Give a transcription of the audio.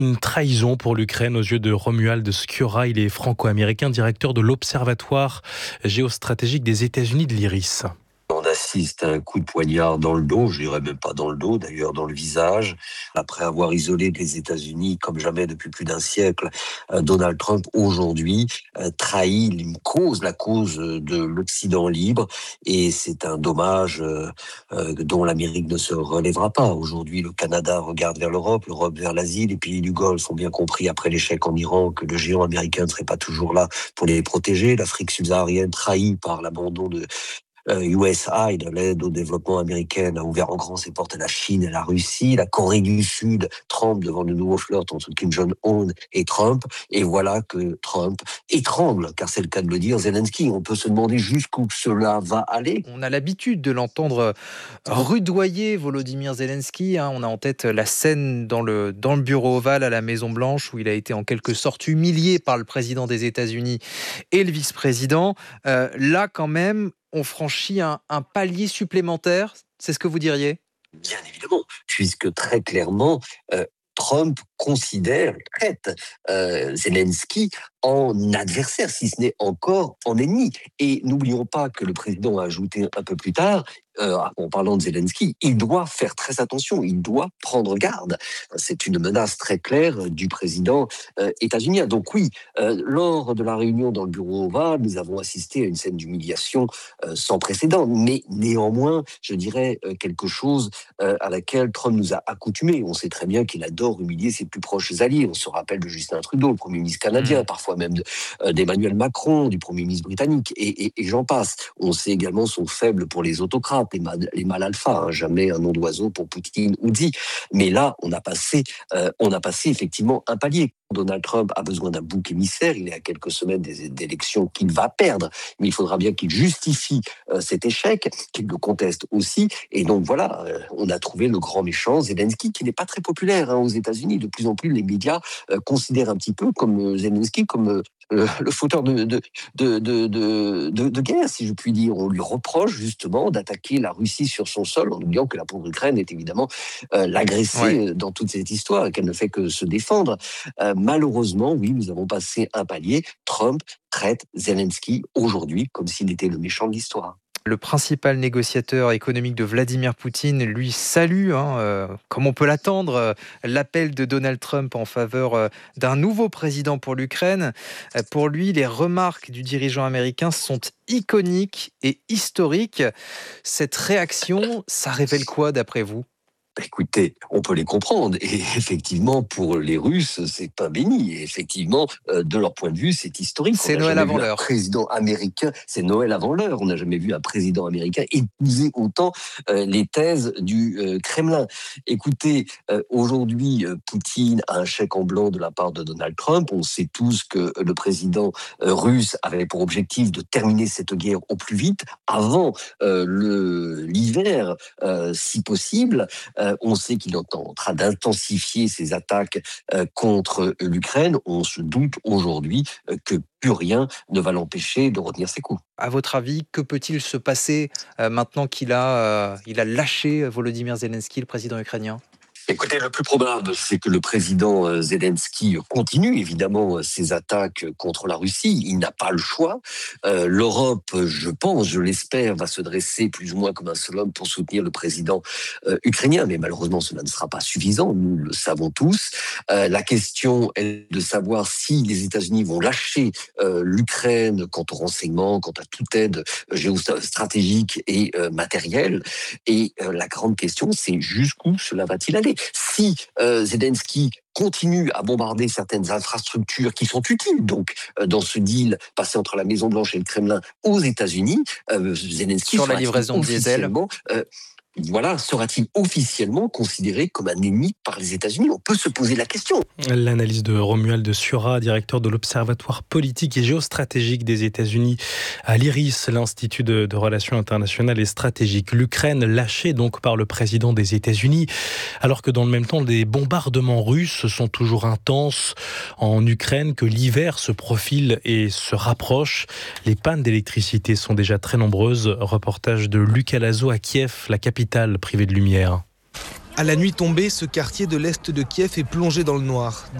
Une trahison pour l'Ukraine aux yeux de Romuald Sciorra. Il est franco-américain, directeur de l'Observatoire géostratégique des États-Unis de l'IRIS. On assiste à un coup de poignard dans le dos, je dirais même pas dans le dos, d'ailleurs dans le visage. Après avoir isolé les États-Unis comme jamais depuis plus d'un siècle, Donald Trump aujourd'hui trahit la cause de l'Occident libre, et c'est un dommage dont l'Amérique ne se relèvera pas. Aujourd'hui, le Canada regarde vers l'Europe vers l'Asie. Les pays du Golfe ont bien compris après l'échec en Iran que le géant américain ne serait pas toujours là pour les protéger. L'Afrique subsaharienne, trahie par l'abandon de USAID, l'aide au développement américaine, a ouvert en grand ses portes à la Chine et à la Russie. La Corée du Sud tremble devant le nouveau flirt entre Kim Jong-un et Trump. Et voilà que Trump étrangle, car c'est le cas de le dire, Zelensky. On peut se demander jusqu'où cela va aller. On a l'habitude de l'entendre rudoyer Volodymyr Zelensky. On a en tête la scène dans le bureau ovale à la Maison-Blanche où il a été en quelque sorte humilié par le président des États-Unis et le vice-président. Là, quand même, on franchit un palier supplémentaire. C'est ce que vous diriez ? Bien évidemment, puisque très clairement, Trump traite Zelensky en adversaire, si ce n'est encore en ennemi. Et n'oublions pas que le président a ajouté un peu plus tard, en parlant de Zelensky, il doit faire très attention, il doit prendre garde. C'est une menace très claire du président états-unien. Donc oui, lors de la réunion dans le bureau ovale, nous avons assisté à une scène d'humiliation sans précédent, mais néanmoins, je dirais quelque chose à laquelle Trump nous a accoutumés. On sait très bien qu'il adore humilier ses plus proches alliés. On se rappelle de Justin Trudeau, le Premier ministre canadien, parfois même d'Emmanuel Macron, du Premier ministre britannique, et j'en passe. On sait également son faible pour les autocrates, les mâles alpha, jamais un nom d'oiseau pour Poutine ou Xi. Mais là, on a passé effectivement un palier. Donald Trump a besoin d'un bouc émissaire. Il est à quelques semaines d'élections qu'il va perdre, mais il faudra bien qu'il justifie cet échec, qu'il le conteste aussi. Et donc voilà, on a trouvé le grand méchant Zelensky, qui n'est pas très populaire aux États-Unis. De plus en plus, les médias considèrent un petit peu comme Zelensky comme le fauteur de guerre, si je puis dire. On lui reproche justement d'attaquer la Russie sur son sol, en oubliant que la pauvre Ukraine est évidemment l'agressée dans toute cette histoire et qu'elle ne fait que se défendre. Malheureusement, oui, nous avons passé un palier. Trump traite Zelensky aujourd'hui comme s'il était le méchant de l'histoire. Le principal négociateur économique de Vladimir Poutine lui salue, comme on peut l'attendre, l'appel de Donald Trump en faveur d'un nouveau président pour l'Ukraine. Pour lui, les remarques du dirigeant américain sont iconiques et historiques. Cette réaction, ça révèle quoi d'après vous ? Écoutez, on peut les comprendre. Et effectivement, pour les Russes, c'est pas béni. Et effectivement, de leur point de vue, c'est historique. C'est Noël avant l'heure. Président américain, c'est Noël avant l'heure. On n'a jamais vu un président américain épouser autant les thèses du Kremlin. Écoutez, aujourd'hui, Poutine a un chèque en blanc de la part de Donald Trump. On sait tous que le président russe avait pour objectif de terminer cette guerre au plus vite, avant l'hiver, si possible. On sait qu'il est en train d'intensifier ses attaques contre l'Ukraine. On se doute aujourd'hui que plus rien ne va l'empêcher de retenir ses coups. À votre avis, que peut-il se passer maintenant qu'il a lâché Volodymyr Zelensky, le président ukrainien ? Écoutez, le plus probable, c'est que le président Zelensky continue évidemment ses attaques contre la Russie. Il n'a pas le choix. L'Europe, je l'espère, va se dresser plus ou moins comme un seul homme pour soutenir le président ukrainien. Mais malheureusement, cela ne sera pas suffisant. Nous le savons tous. La question est de savoir si les États-Unis vont lâcher l'Ukraine quant aux renseignements, quant à toute aide géostratégique et matérielle. Et la grande question, c'est jusqu'où cela va-t-il aller ? Si Zelensky continue à bombarder certaines infrastructures qui sont utiles, donc dans ce deal passé entre la Maison-Blanche et le Kremlin aux États-Unis, Zelensky sur la livraison de diesel. Sera-t-il officiellement considéré comme un ennemi par les États-Unis ? On peut se poser la question. L'analyse de Romuald Sciorra, directeur de l'Observatoire politique et géostratégique des États-Unis à l'IRIS, l'Institut de relations internationales et stratégiques. L'Ukraine lâchée donc par le président des États-Unis, alors que dans le même temps, des bombardements russes sont toujours intenses en Ukraine, que l'hiver se profile et se rapproche. Les pannes d'électricité sont déjà très nombreuses. Reportage de Lucas Lazo à Kiev, la capitale privée de lumière. À la nuit tombée, ce quartier de l'est de Kiev est plongé dans le noir.